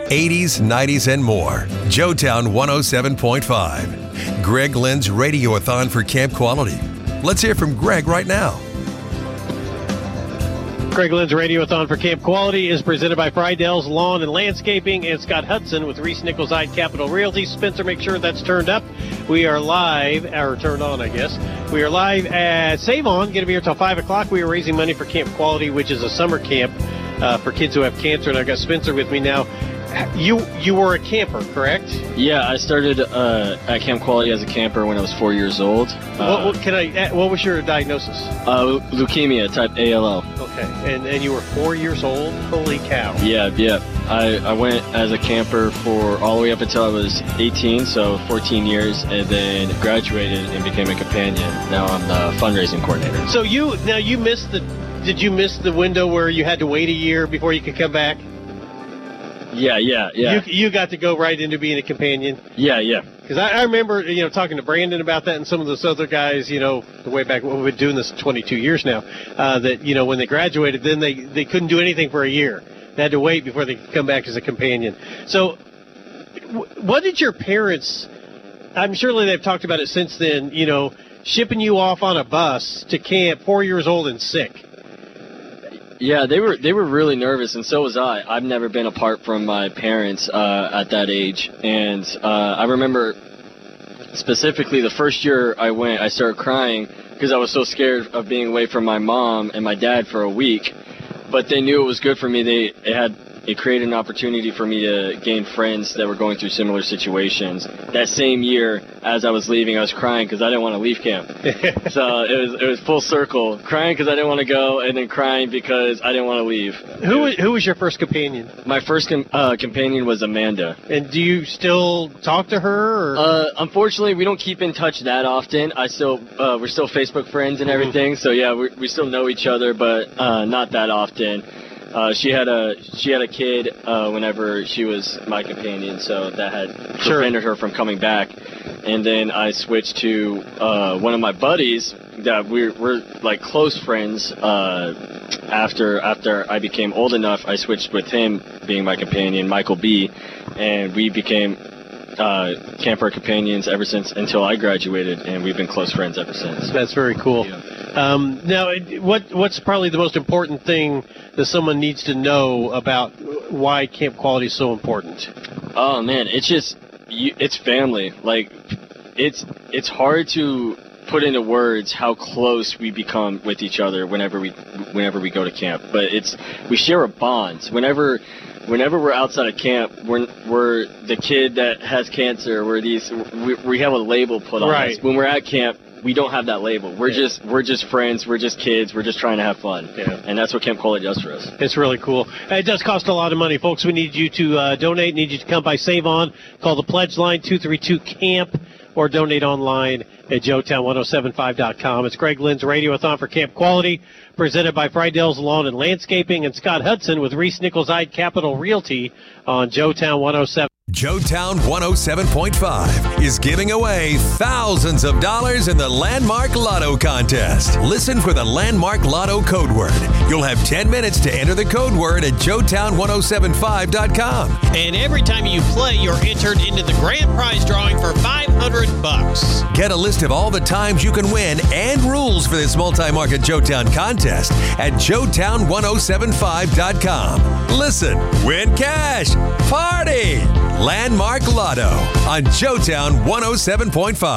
80s, 90s, and more. Joetown 107.5. Greg Lynn's Radiothon for Camp Quality. Let's hear from Greg right now. Greg Lynn's Radiothon for Camp Quality is presented by Friedell's Lawn and Landscaping and Scott Hudson with Reese Nichols Capital Realty. Spencer, make sure that's turned up. We are live, or turned on, I guess. We are live at Save On, going to be here till 5 o'clock. We are raising money for Camp Quality, which is a summer camp for kids who have cancer, and I've got Spencer with me now. You were a camper, correct? Yeah, I started at Camp Quality as a camper when I was 4 years old. What was your diagnosis? Leukemia, type ALL. Okay, and you were 4 years old? Holy cow. Yeah. I went as a camper for all the way up until I was 18, so 14 years, and then graduated and became a companion. Now I'm the fundraising coordinator. So did you miss the window where you had to wait a year before you could come back? Yeah. You got to go right into being a companion? Yeah. Because I remember, talking to Brandon about that and some of those other guys, the way back, we've been doing this 22 years now, that, when they graduated, then they couldn't do anything for a year. They had to wait before they could come back as a companion. So what did your parents, I'm sure they've talked about it since then, shipping you off on a bus to camp, 4 years old and sick? Yeah, they were really nervous, and so was I. I've never been apart from my parents at that age, and I remember specifically the first year I went, I started crying because I was so scared of being away from my mom and my dad for a week. But they knew it was good for me. It created an opportunity for me to gain friends that were going through similar situations. That same year, as I was leaving, I was crying because I didn't want to leave camp. So it was full circle. Crying because I didn't want to go, and then crying because I didn't want to leave. Who was your first companion? My first companion was Amanda. And do you still talk to her? Or? Unfortunately, we don't keep in touch that often. We're still Facebook friends and everything. So yeah, we still know each other, but not that often. She had a kid whenever she was my companion, so that had prevented her from coming back. And then I switched to one of my buddies that we're like close friends. After I became old enough, I switched with him being my companion, Michael B., and we became camper companions ever since until I graduated, and we've been close friends ever since. That's very cool. Yeah. Now, what's probably the most important thing that someone needs to know about why Camp Quality is so important? Oh man, it's family. Like it's hard to put into words how close we become with each other whenever we go to camp. But we share a bond. Whenever we're outside of camp, we're the kid that has cancer. We have a label put on us. When we're at camp, we don't have that label. We're just friends. We're just kids. We're just trying to have fun. Yeah. And that's what Camp Quality does for us. It's really cool. It does cost a lot of money, folks. We need you to donate. Need you to come by Save On. Call the pledge line 232-CAMP or donate online at joetown1075.com. It's Greg Lynn's Radiothon for Camp Quality, presented by Friedell's Lawn and Landscaping and Scott Hudson with Reese Nichols Capital Realty on Joetown 107. Joetown 107.5 is giving away thousands of dollars in the Landmark Lotto contest. Listen for the Landmark Lotto code word. You'll have 10 minutes to enter the code word at joetown1075.com. And every time you play, you're entered into the grand prize drawing for $500. Get a list of all the times you can win and rules for this multi-market Joetown contest at joetown1075.com. Listen, win cash, party! Landmark Lotto on Joetown 107.5.